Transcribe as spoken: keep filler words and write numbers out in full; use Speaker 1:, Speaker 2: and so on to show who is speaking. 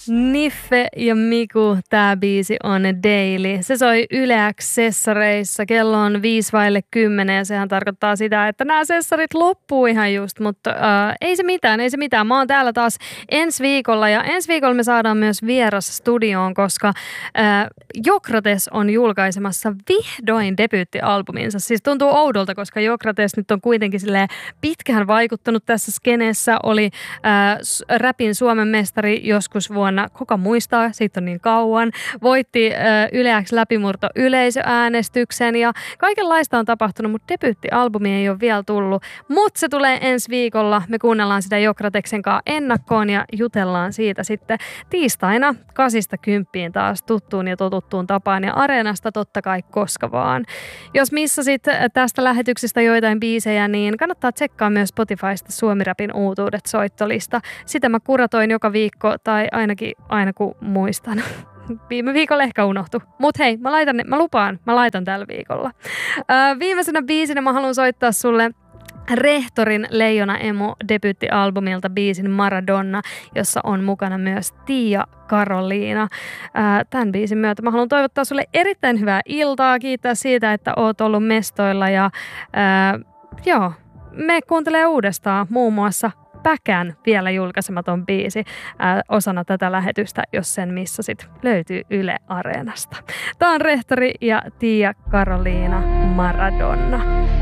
Speaker 1: Niffe ja Miku, tää biisi on Daily. Se soi Yle X-sessareissa, kello on viisi vaille kymmenen ja sehän tarkoittaa sitä, että nämä sessarit loppuu ihan just, mutta äh, ei se mitään, ei se mitään. Mä oon täällä taas ensi viikolla ja ensi viikolla me saadaan myös vieras studioon, koska äh, Jokrates on julkaisemassa vihdoin debyyttialbuminsa. Siis tuntuu oudolta, koska Jokrates nyt on kuitenkin silleen pitkään vaikuttanut tässä skeneessä, oli äh, räpin Suomen mestari joskus vuonna, kuka muistaa, siitä on niin kauan, voitti äh, Yle X läpimurto yleisöäänestyksen ja kaikenlaista on tapahtunut, mutta debyyttialbumi ei ole vielä tullut, mutta se tulee ensi viikolla. Me kuunnellaan sitä Jokrateksen kanssa ennakkoon ja jutellaan siitä sitten tiistaina kasista kymppiin taas tuttuun ja totuttuun tapaan ja Areenasta totta kai koska vaan. Jos missasit tästä lähetyksestä joitain biisejä, niin kannattaa tsekkaa myös Spotifysta Suomi Rapin uutuudet soittolista. Sitä mä kuratoin joka viikko tai ainakin aina kun muistan. Viime viikolla ehkä unohtu. Mut hei, mä, laitan, mä lupaan, mä laitan tällä viikolla. Öö, viimeisenä biisinä mä haluan soittaa sulle Rehtorin Leijona Emo debyyttialbumilta biisin Maradonna, jossa on mukana myös Tiia Karoliina. Ää, tämän biisin myötä mä haluan toivottaa sulle erittäin hyvää iltaa, kiittää siitä, että oot ollut mestoilla ja ää, joo, me kuuntelee uudestaan muun muassa Päkän vielä julkaisematon biisi ää, osana tätä lähetystä, jos sen missasit, löytyy Yle Areenasta. Tää on Rehtori ja Tiia Karoliina Maradonna.